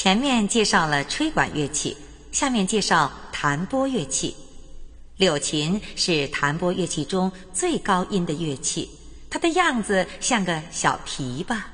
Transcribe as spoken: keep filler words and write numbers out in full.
前面介绍了吹管乐器，下面介绍弹拨乐器。柳琴是弹拨乐器中最高音的乐器，它的样子像个小琵琶。